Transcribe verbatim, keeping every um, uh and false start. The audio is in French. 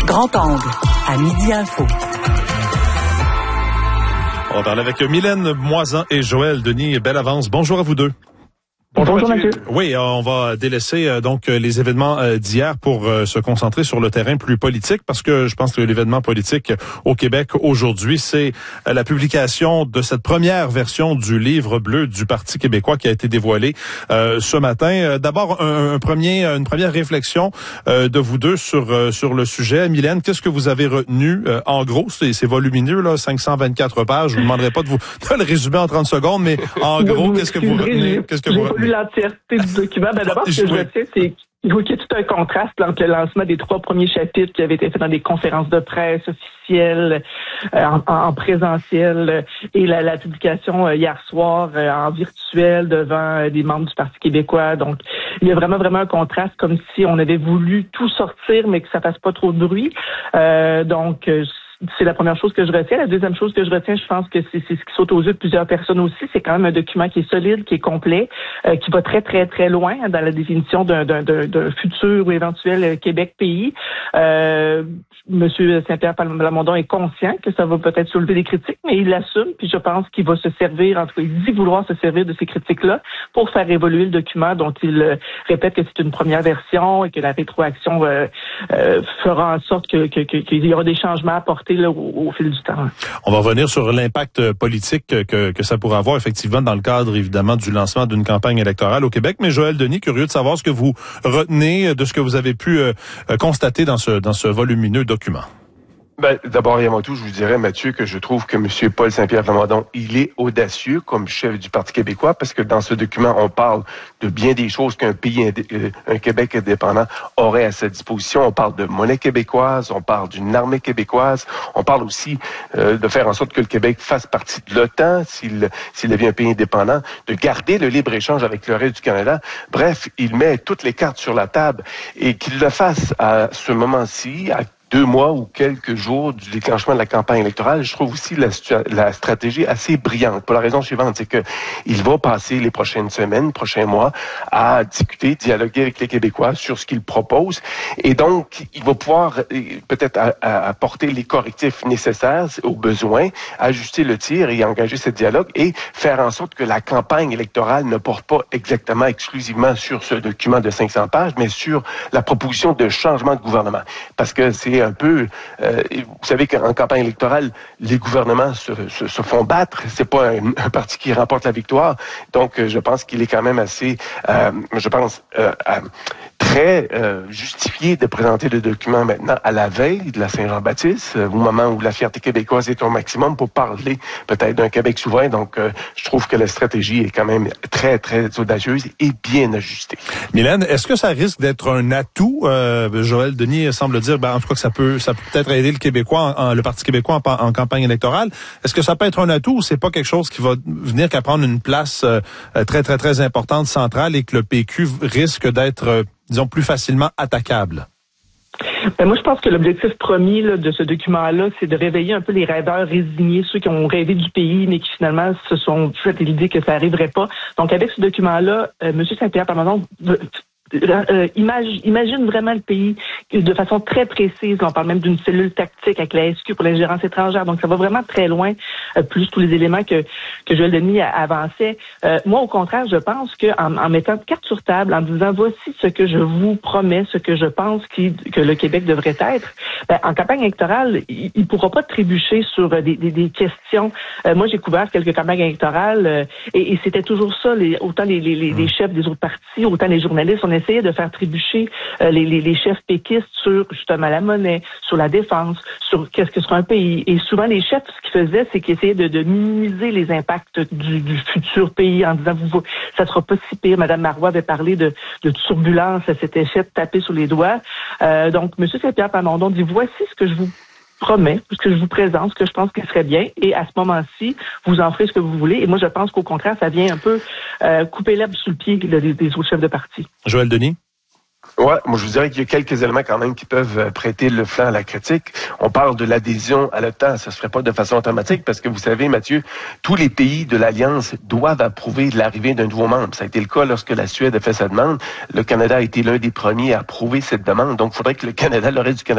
Grand angle, à Midi Info. On va parler avec Mylène Moisan et Joël Denis. Belle avance. Bonjour à vous deux. Bonjour, Bonjour Mathieu. Mathieu. Oui, on va délaisser euh, donc les événements euh, d'hier pour euh, se concentrer sur le terrain plus politique, parce que je pense que l'événement politique au Québec aujourd'hui, c'est euh, la publication de cette première version du livre bleu du Parti québécois qui a été dévoilé euh, ce matin. Euh, d'abord, un, un premier, une première réflexion euh, de vous deux sur euh, sur le sujet. Mylène, qu'est-ce que vous avez retenu? Euh, en gros, c'est, c'est volumineux, là, cinq cent vingt-quatre pages. Je vous demanderai pas de vous de le résumer en trente secondes, mais en gros, qu'est-ce que vous retenez? Qu'est-ce que vous retenez? L'entièreté du document. Ben d'abord, ce que je retiens, c'est qu'il y a tout un contraste entre le lancement des trois premiers chapitres qui avaient été faits dans des conférences de presse officielles, euh, en, en présentiel, et la, la publication euh, hier soir euh, en virtuel devant euh, des membres du Parti québécois. Donc, il y a vraiment, vraiment un contraste, comme si on avait voulu tout sortir, mais que ça fasse pas trop de bruit. Euh, donc, euh, c'est la première chose que je retiens. La deuxième chose que je retiens, je pense que c'est, c'est ce qui saute aux yeux de plusieurs personnes aussi. C'est quand même un document qui est solide, qui est complet, euh, qui va très, très, très loin dans la définition d'un, d'un, d'un, d'un futur ou éventuel Québec-pays. Euh, Monsieur Saint-Pierre Plamondon est conscient que ça va peut-être soulever des critiques, mais il l'assume, puis je pense qu'il va se servir, en tout cas, il dit vouloir se servir de ces critiques-là pour faire évoluer le document dont il euh, répète que c'est une première version et que la rétroaction euh, euh, fera en sorte que, que, que, qu'il y aura des changements apportés là, au, au fil du temps. On va revenir sur l'impact politique que, que ça pourrait avoir effectivement dans le cadre évidemment du lancement d'une campagne électorale au Québec. Mais Joël Denis, curieux de savoir ce que vous retenez de ce que vous avez pu euh, constater dans ce dans ce volumineux document. Ben, d'abord et avant tout, je vous dirais, Mathieu, que je trouve que M. Paul Saint-Pierre Plamondon, il est audacieux comme chef du Parti québécois, parce que dans ce document, on parle de bien des choses qu'un pays, un Québec indépendant aurait à sa disposition. On parle de monnaie québécoise, on parle d'une armée québécoise, on parle aussi euh, de faire en sorte que le Québec fasse partie de l'OTAN, s'il, s'il devient un pays indépendant, de garder le libre-échange avec le reste du Canada. Bref, il met toutes les cartes sur la table, et qu'il le fasse à ce moment-ci, à deux mois ou quelques jours du déclenchement de la campagne électorale. Je trouve aussi la, la stratégie assez brillante. Pour la raison suivante, c'est que il va passer les prochaines semaines, prochains mois, à discuter, dialoguer avec les Québécois sur ce qu'il propose. Et donc, il va pouvoir peut-être apporter les correctifs nécessaires aux besoins, ajuster le tir et engager ce dialogue et faire en sorte que la campagne électorale ne porte pas exactement exclusivement sur ce document de cinq cents pages, mais sur la proposition de changement de gouvernement. Parce que c'est un peu, euh, vous savez qu'en campagne électorale, les gouvernements se, se, se font battre. C'est pas un, un parti qui remporte la victoire. Donc, je pense qu'il est quand même assez, euh, je pense, euh, euh, très euh, justifié de présenter le document maintenant à la veille de la Saint-Jean-Baptiste, euh, au moment où la fierté québécoise est au maximum, pour parler peut-être d'un Québec souverain. Donc, euh, je trouve que la stratégie est quand même très, très audacieuse et bien ajustée. Mylène, est-ce que ça risque d'être un atout? Euh, Joël Denis semble dire, ben, en tout cas, que ça peut, ça peut peut-être aider le Québécois, en, en, le Parti québécois en, en campagne électorale. Est-ce que ça peut être un atout ou c'est pas quelque chose qui va venir qu'à prendre une place euh, très, très, très importante, centrale, et que le P Q risque d'être, euh, disons, plus facilement attaquable? Ben moi, je pense que l'objectif premier là, de ce document-là, c'est de réveiller un peu les rêveurs résignés, ceux qui ont rêvé du pays, mais qui finalement se sont fait l'idée que ça n'arriverait pas. Donc, avec ce document-là, euh, M. Saint-Pierre Plamondon Euh, imagine, imagine vraiment le pays de façon très précise. On parle même d'une cellule tactique avec la S Q pour l'ingérence étrangère. Donc, ça va vraiment très loin, euh, plus tous les éléments que, que Joël Denis avançait. Euh, moi, au contraire, je pense qu'en en mettant carte sur table, en disant voici ce que je vous promets, ce que je pense qui, que le Québec devrait être, ben, en campagne électorale, il ne pourra pas trébucher sur des, des, des questions. Euh, moi, j'ai couvert quelques campagnes électorales euh, et, et c'était toujours ça, les, autant les, les, les, les chefs des autres partis, autant les journalistes, on essayait de faire trébucher euh, les, les, les chefs péquistes sur justement la monnaie, sur la défense, sur qu'est-ce que sera un pays. Et souvent, les chefs, ce qu'ils faisaient, c'est qu'ils essayaient de, de minimiser les impacts du, du futur pays en disant, vous, ça sera pas si pire. Madame Marois avait parlé de, de turbulence, elle s'était fait taper sur les doigts. Euh, donc, M. Saint-Pierre Plamondon dit, voici ce que je vous promets, ce que je vous présente, ce que je pense qu'il serait bien, et à ce moment-ci, vous en ferez ce que vous voulez. Et moi, je pense qu'au contraire, ça vient un peu euh, couper l'herbe sous le pied des, des autres chefs de parti. Joël Denis? Ouais, moi je vous dirais qu'il y a quelques éléments quand même qui peuvent prêter le flanc à la critique. On parle de l'adhésion à l'OTAN, ça se ferait pas de façon automatique parce que vous savez, Mathieu, tous les pays de l'Alliance doivent approuver l'arrivée d'un nouveau membre. Ça a été le cas lorsque la Suède a fait sa demande. Le Canada a été l'un des premiers à approuver cette demande. Donc, il faudrait que le Canada, le reste du Canada,